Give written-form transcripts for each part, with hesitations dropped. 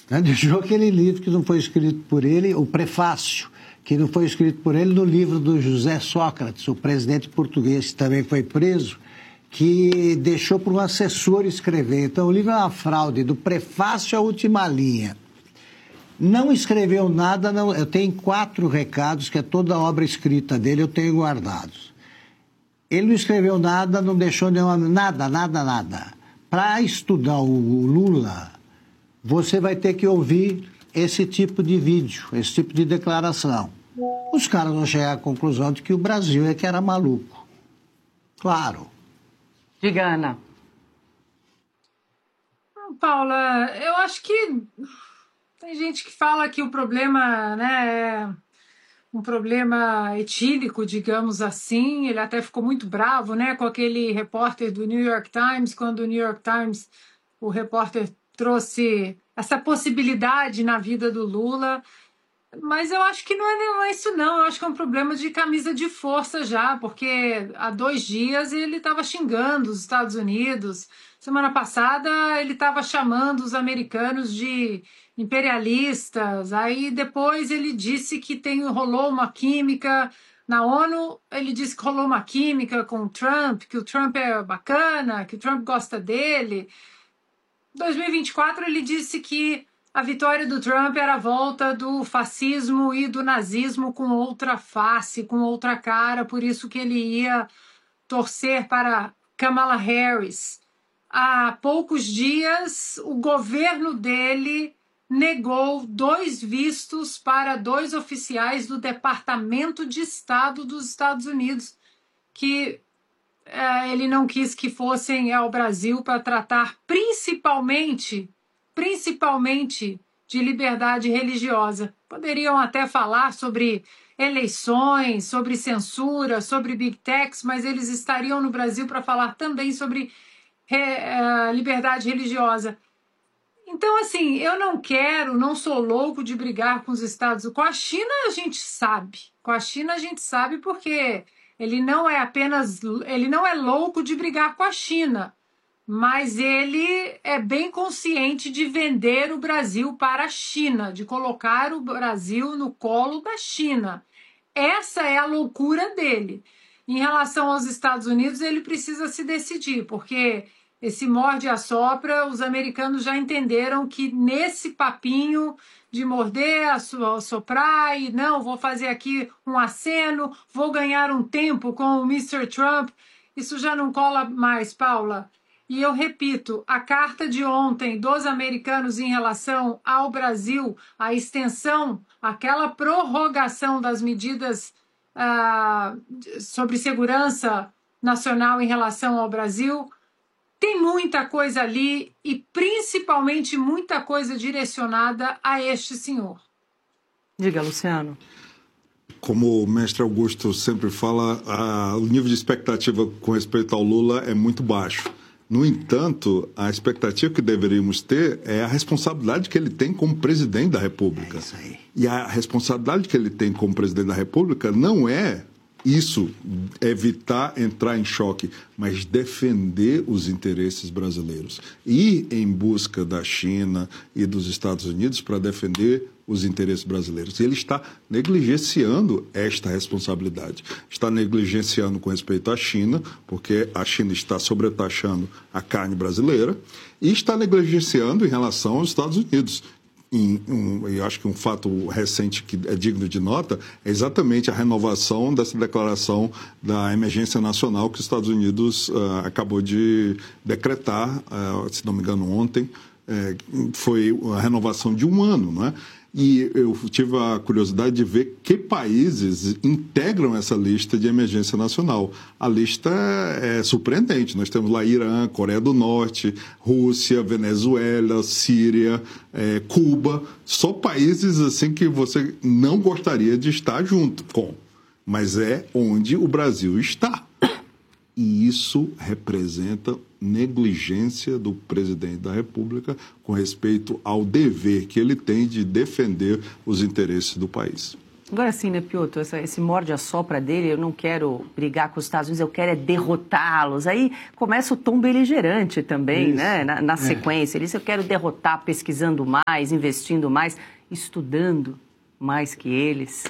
Deixou aquele livro que não foi escrito por ele, o prefácio, que não foi escrito por ele no livro do José Sócrates, o presidente português, que também foi preso, que deixou para um assessor escrever. Então, o livro é uma fraude, do prefácio à última linha. Não escreveu nada, não. Eu tenho 4 recados, que é toda a obra escrita dele, eu tenho guardados. Ele não escreveu nada, não deixou nenhuma, nada. Para estudar o Lula, você vai ter que ouvir esse tipo de vídeo, esse tipo de declaração. Os caras vão chegar à conclusão de que o Brasil é que era maluco. Claro. Diga, Ana. Paula, eu acho que tem gente que fala que o problema, né, é um problema etílico, digamos assim. Ele até ficou muito bravo, né, com aquele repórter do New York Times, quando o New York Times, o repórter trouxe essa possibilidade na vida do Lula. Mas eu acho que não é isso, não. Eu acho que é um problema de camisa de força já, porque há 2 dias ele estava xingando os Estados Unidos. Semana passada ele estava chamando os americanos de imperialistas. Aí depois ele disse que rolou uma química na ONU. Ele disse que rolou uma química com o Trump, que o Trump é bacana, que o Trump gosta dele. Em 2024 ele disse que a vitória do Trump era a volta do fascismo e do nazismo com outra face, com outra cara, por isso que ele ia torcer para Kamala Harris. Há poucos dias, o governo dele negou 2 vistos para 2 oficiais do Departamento de Estado dos Estados Unidos, que ele não quis que fossem ao Brasil para tratar principalmente de liberdade religiosa. Poderiam até falar sobre eleições, sobre censura, sobre Big Techs, mas eles estariam no Brasil para falar também sobre liberdade religiosa. Então, assim, eu não sou louco de brigar com os Estados Unidos. Com a China a gente sabe porque ele não é louco de brigar com a China, mas ele é bem consciente de vender o Brasil para a China, de colocar o Brasil no colo da China. Essa é a loucura dele. Em relação aos Estados Unidos, ele precisa se decidir, porque esse morde e assopra, os americanos já entenderam que nesse papinho de morder, assoprar e não, vou fazer aqui um aceno, vou ganhar um tempo com o Mr. Trump, isso já não cola mais, Paula. E eu repito, a carta de ontem dos americanos em relação ao Brasil, a extensão, aquela prorrogação das medidas sobre segurança nacional em relação ao Brasil, tem muita coisa ali e principalmente muita coisa direcionada a este senhor. Diga, Luciano. Como o mestre Augusto sempre fala, o nível de expectativa com respeito ao Lula é muito baixo. No entanto, a expectativa que deveríamos ter é a responsabilidade que ele tem como presidente da República. É isso aí. E a responsabilidade que ele tem como presidente da República não é isso, evitar entrar em choque, mas defender os interesses brasileiros. Ir em busca da China e dos Estados Unidos para defender os interesses brasileiros. E ele está negligenciando esta responsabilidade. Está negligenciando com respeito à China, porque a China está sobretaxando a carne brasileira, e está negligenciando em relação aos Estados Unidos. Eu acho que um fato recente que é digno de nota é exatamente a renovação dessa declaração da emergência nacional que os Estados Unidos acabou de decretar, se não me engano, ontem. Foi a renovação de 1 ano, não é? E eu tive a curiosidade de ver que países integram essa lista de emergência nacional. A lista é surpreendente. Nós temos lá Irã, Coreia do Norte, Rússia, Venezuela, Síria, Cuba. Só países assim que você não gostaria de estar junto com. Mas é onde o Brasil está. E isso representa negligência do presidente da República com respeito ao dever que ele tem de defender os interesses do país. Agora sim, né, Piotr, esse morde-a-sopra dele, eu não quero brigar com os Estados Unidos, eu quero é derrotá-los. Aí começa o tom beligerante também, isso, né, na sequência. Ele diz, eu quero derrotar pesquisando mais, investindo mais, estudando mais que eles.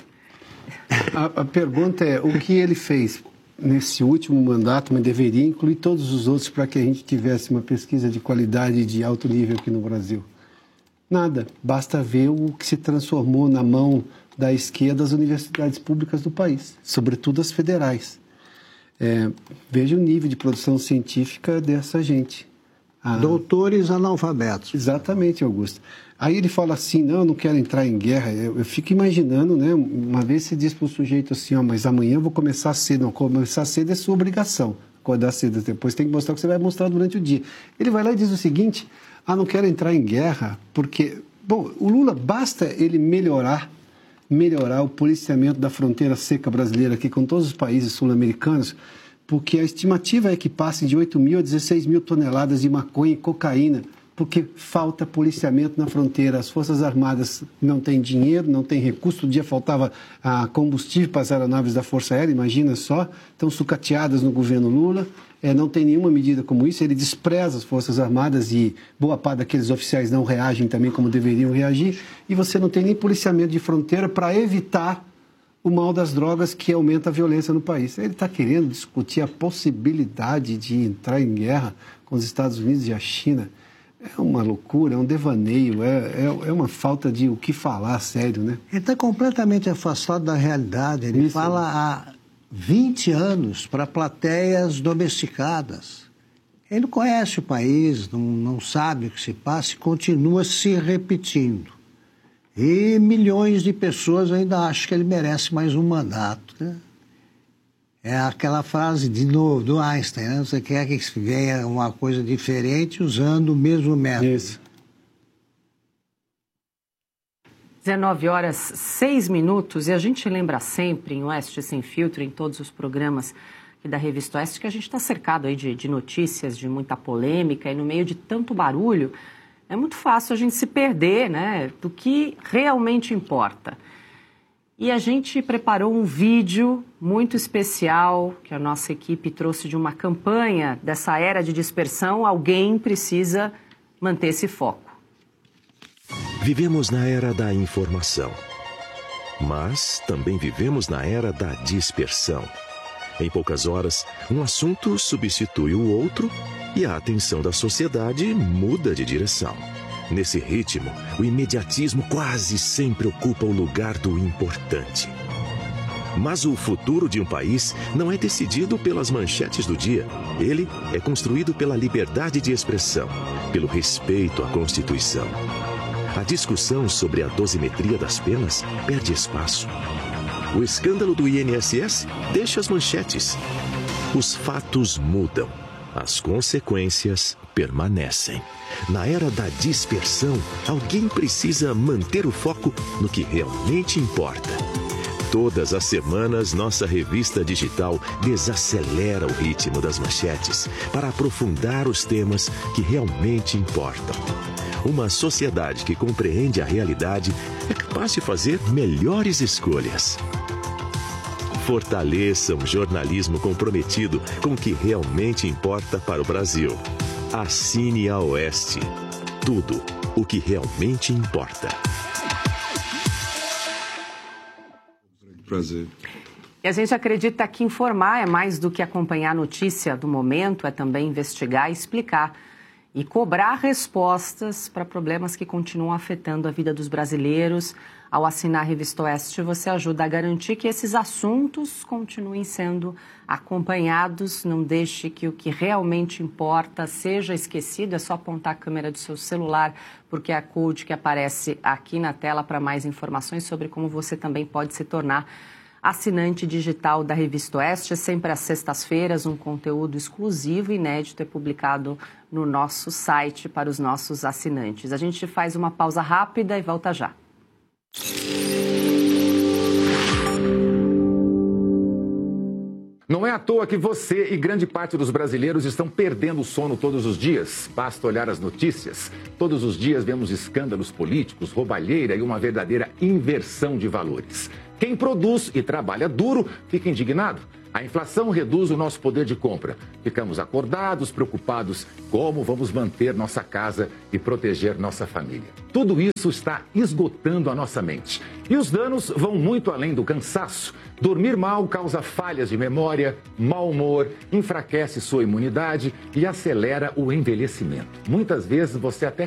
A pergunta é, o que ele fez nesse último mandato, mas deveria incluir todos os outros para que a gente tivesse uma pesquisa de qualidade de alto nível aqui no Brasil? Nada, basta ver o que se transformou na mão da esquerda as universidades públicas do país, sobretudo as federais. Veja o nível de produção científica dessa gente. Doutores analfabetos. Exatamente, Augusto. Aí ele fala assim, não quero entrar em guerra. Eu fico imaginando, né? Uma vez se diz para o sujeito assim, mas amanhã eu vou começar cedo. Não, começar cedo é sua obrigação. Acordar cedo, depois tem que mostrar o que você vai mostrar durante o dia. Ele vai lá e diz o seguinte, não quero entrar em guerra, porque... Bom, o Lula, basta ele melhorar o policiamento da fronteira seca brasileira aqui com todos os países sul-americanos, porque a estimativa é que passem de 8 mil a 16 mil toneladas de maconha e cocaína, porque falta policiamento na fronteira. As Forças Armadas não têm dinheiro, não têm recurso. Todo dia faltava combustível para as aeronaves da Força Aérea, imagina só. Estão sucateadas no governo Lula. Não tem nenhuma medida como isso. Ele despreza as Forças Armadas e boa parte daqueles oficiais não reagem também como deveriam reagir. E você não tem nem policiamento de fronteira para evitar o mal das drogas que aumenta a violência no país. Ele está querendo discutir a possibilidade de entrar em guerra com os Estados Unidos e a China. É uma loucura, é um devaneio, é uma falta de o que falar sério, né? Ele está completamente afastado da realidade. Ele fala há 20 anos para plateias domesticadas. Ele não conhece o país, não sabe o que se passa e continua se repetindo. E milhões de pessoas ainda acham que ele merece mais um mandato, né? É aquela frase de novo do Einstein, né? Você quer que venha uma coisa diferente usando o mesmo método. Isso. 19h06 e a gente lembra sempre em Oeste Sem Filtro, em todos os programas aqui da Revista Oeste, que a gente está cercado aí de notícias, de muita polêmica e no meio de tanto barulho, é muito fácil a gente se perder, né, do que realmente importa. E a gente preparou um vídeo muito especial que a nossa equipe trouxe de uma campanha dessa era de dispersão. Alguém precisa manter esse foco. Vivemos na era da informação, mas também vivemos na era da dispersão. Em poucas horas, um assunto substitui o outro e a atenção da sociedade muda de direção. Nesse ritmo, o imediatismo quase sempre ocupa o lugar do importante. Mas o futuro de um país não é decidido pelas manchetes do dia. Ele é construído pela liberdade de expressão, pelo respeito à Constituição. A discussão sobre a dosimetria das penas perde espaço. O escândalo do INSS deixa as manchetes. Os fatos mudam. As consequências permanecem. Na era da dispersão, alguém precisa manter o foco no que realmente importa. Todas as semanas, nossa revista digital desacelera o ritmo das manchetes para aprofundar os temas que realmente importam. Uma sociedade que compreende a realidade é capaz de fazer melhores escolhas. Fortaleça um jornalismo comprometido com o que realmente importa para o Brasil. Assine a Oeste. Tudo o que realmente importa. Prazer. E a gente acredita que informar é mais do que acompanhar a notícia do momento, é também investigar e explicar. E cobrar respostas para problemas que continuam afetando a vida dos brasileiros. Ao assinar a Revista Oeste, você ajuda a garantir que esses assuntos continuem sendo acompanhados. Não deixe que o que realmente importa seja esquecido. É só apontar a câmera do seu celular, porque é a code que aparece aqui na tela para mais informações sobre como você também pode se tornar assinante digital da Revista Oeste. Sempre às sextas-feiras, um conteúdo exclusivo e inédito é publicado no nosso site para os nossos assinantes. A gente faz uma pausa rápida e volta já. Não é à toa que você e grande parte dos brasileiros estão perdendo o sono todos os dias. Basta olhar as notícias. Todos os dias vemos escândalos políticos, roubalheira e uma verdadeira inversão de valores. Quem produz e trabalha duro fica indignado. A inflação reduz o nosso poder de compra. Ficamos acordados, preocupados como vamos manter nossa casa e proteger nossa família. Tudo isso está esgotando a nossa mente. E os danos vão muito além do cansaço. Dormir mal causa falhas de memória, mau humor, enfraquece sua imunidade e acelera o envelhecimento. Muitas vezes você até